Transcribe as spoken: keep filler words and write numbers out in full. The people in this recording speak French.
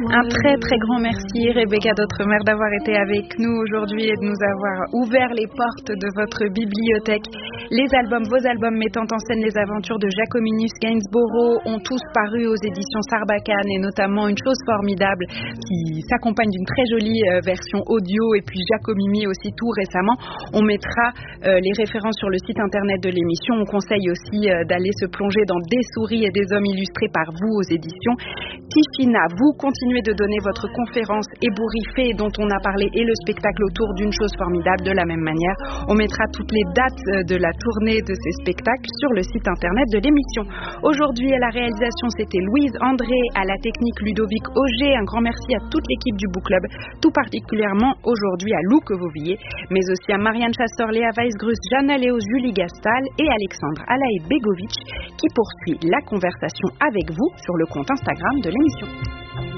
Un très très grand merci Rebecca d'Outremer d'avoir été avec nous aujourd'hui et de nous avoir ouvert les portes de votre bibliothèque. Les albums, vos albums mettant en scène les aventures de Jacominus Gainsborough ont tous paru aux éditions Sarbacane et notamment une chose formidable qui s'accompagne d'une très jolie euh, version audio et puis Jacomimi aussi tout récemment. On mettra euh, les références sur le site internet de l'émission. On conseille aussi euh, d'aller se plonger dans Des souris et des hommes illustrés par vous aux éditions Tichina. Vous continuez de donner votre conférence ébouriffée dont on a parlé et le spectacle autour d'une chose formidable de la même manière. On mettra toutes les dates de la tournée de ces spectacles sur le site internet de l'émission. Aujourd'hui à la réalisation c'était Louise André, à la technique Ludovic Auger. Un grand merci à toute l'équipe du Book Club, tout particulièrement aujourd'hui à Lou Quevilliers, mais aussi à Marianne Chasseur, Léa Weisgrus, Jeanne Léo, Julie Gastal et Alexandre Alaï-Begovic qui poursuit la conversation avec vous sur le compte Instagram de l'émission.